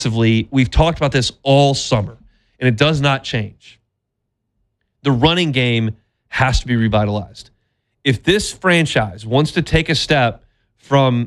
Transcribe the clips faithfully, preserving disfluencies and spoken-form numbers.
We've talked about this all summer, and it does not change. The running game has to be revitalized. If this franchise wants to take a step from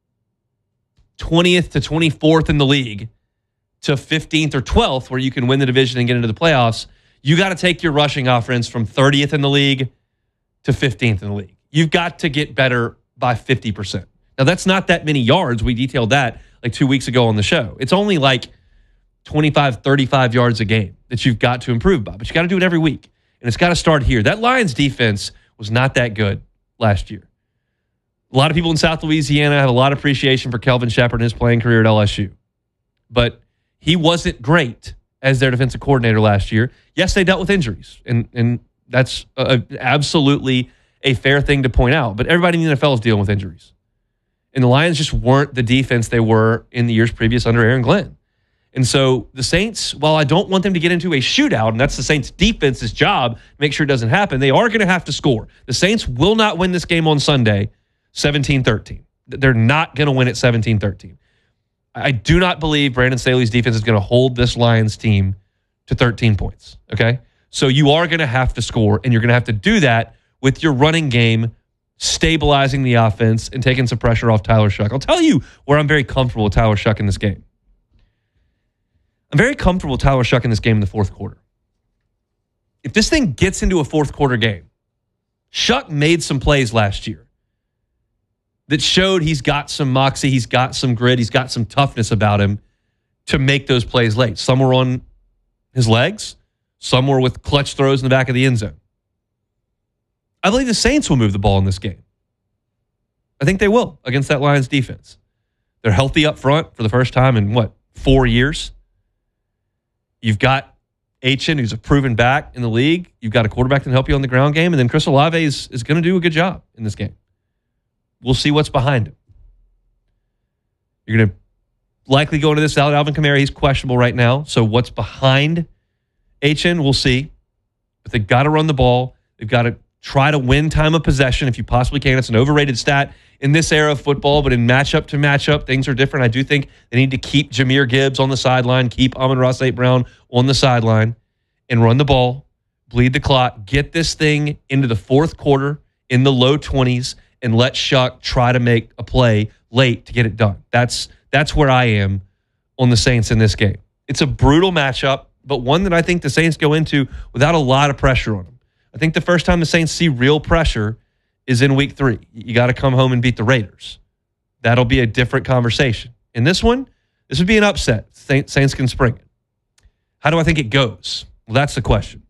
twentieth to twenty-fourth in the league to fifteenth or twelfth, where you can win the division and get into the playoffs, you got to take your rushing offense from thirtieth in the league to fifteenth in the league. You've got to get better by fifty percent. Now, that's not that many yards. We detailed that like two weeks ago on the show. It's only like twenty-five, thirty-five yards a game that you've got to improve by, but you got to do it every week. And it's got to start here. That Lions defense was not that good last year. A lot of people in South Louisiana have a lot of appreciation for Kelvin Shepherd and his playing career at L S U. But he wasn't great as their defensive coordinator last year. Yes, they dealt with injuries, and, and that's a, absolutely a fair thing to point out. But everybody in the N F L is dealing with injuries. And the Lions just weren't the defense they were in the years previous under Aaron Glenn. And so the Saints, while I don't want them to get into a shootout, and that's the Saints' defense's job, make sure it doesn't happen, they are going to have to score. The Saints will not win this game on Sunday seventeen thirteen. They're not going to win it seventeen thirteen. I do not believe Brandon Staley's defense is going to hold this Lions team to thirteen points, okay? So you are going to have to score, and you're going to have to do that with your running game stabilizing the offense and taking some pressure off Tyler Shough. I'll tell you where I'm very comfortable with Tyler Shough in this game. I'm very comfortable with Tyler Shough in this game in the fourth quarter. If this thing gets into a fourth quarter game, Shough made some plays last year that showed he's got some moxie, he's got some grit, he's got some toughness about him to make those plays late. Some were on his legs, some were with clutch throws in the back of the end zone. I believe the Saints will move the ball in this game. I think they will against that Lions defense. They're healthy up front for the first time in, what, four years? You've got Achane, who's a proven back in the league. You've got a quarterback that can help you on the ground game. And then Chris Olave is, is going to do a good job in this game. We'll see what's behind him. You're going to likely go into this without Alvin Kamara. He's questionable right now. So what's behind Achane, we'll see. But they've got to run the ball. They've got to try to win time of possession if you possibly can. It's an overrated stat in this era of football, but in matchup to matchup, things are different. I do think they need to keep Jahmyr Gibbs on the sideline, keep Amon-Ra Saint Brown on the sideline, and run the ball, bleed the clock, get this thing into the fourth quarter in the low twenties, and let Shough try to make a play late to get it done. That's that's where I am on the Saints in this game. It's a brutal matchup, but one that I think the Saints go into without a lot of pressure on them. I think the first time the Saints see real pressure is in week three. You got to come home and beat the Raiders. That'll be a different conversation. In this one, this would be an upset. Saints can spring it. How do I think it goes? Well, that's the question.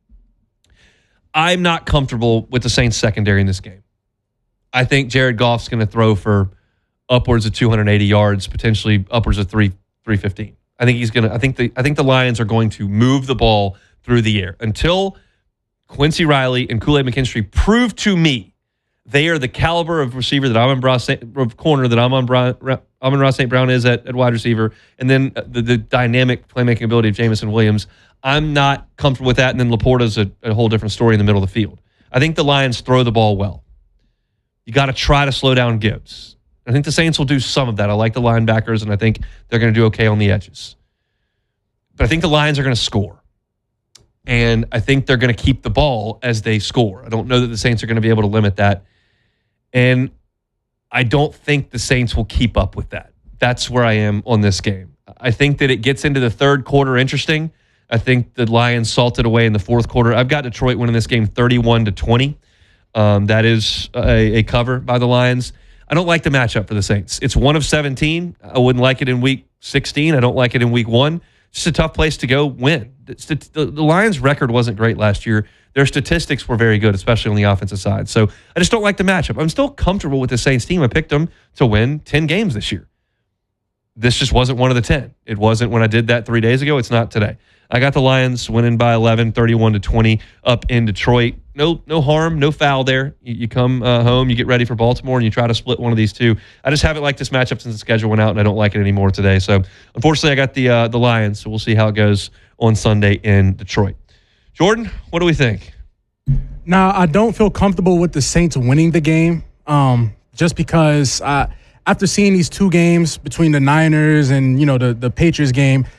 I'm not comfortable with the Saints secondary in this game. I think Jared Goff's going to throw for upwards of two hundred eighty yards, potentially upwards of three fifteen. I think he's going to. I think the. I think the Lions are going to move the ball through the air until Quincy Riley and Kool-Aid McKinstry prove to me they are the caliber of receiver that Amon-Ra of corner that Amon-Ra Saint Brown is at, at wide receiver, and then the, the dynamic playmaking ability of Jameson Williams. I'm not comfortable with that, and then Laporta's a, a whole different story in the middle of the field. I think the Lions throw the ball well. You got to try to slow down Gibbs. I think the Saints will do some of that. I like the linebackers, and I think they're going to do okay on the edges. But I think the Lions are going to score. And I think they're going to keep the ball as they score. I don't know that the Saints are going to be able to limit that. And I don't think the Saints will keep up with that. That's where I am on this game. I think that it gets into the third quarter interesting. I think the Lions salted away in the fourth quarter. I've got Detroit winning this game thirty-one to twenty. Um, that is a, a cover by the Lions. I don't like the matchup for the Saints. It's one of seventeen. I wouldn't like it in week sixteen. I don't like it in week one. It's just a tough place to go win. The, the, the Lions' record wasn't great last year. Their statistics were very good, especially on the offensive side. So I just don't like the matchup. I'm still comfortable with the Saints team. I picked them to win ten games this year. This just wasn't one of the ten. It wasn't when I did that three days ago. It's not today. I got the Lions winning by eleven, thirty-one to twenty up in Detroit. No no harm, no foul there. You, you come uh, home, you get ready for Baltimore, and you try to split one of these two. I just haven't liked this matchup since the schedule went out, and I don't like it anymore today. So, unfortunately, I got the uh, the Lions, so we'll see how it goes on Sunday in Detroit. Jordan, what do we think? Now, I don't feel comfortable with the Saints winning the game um, just because I, after seeing these two games between the Niners and, you know, the, the Patriots game,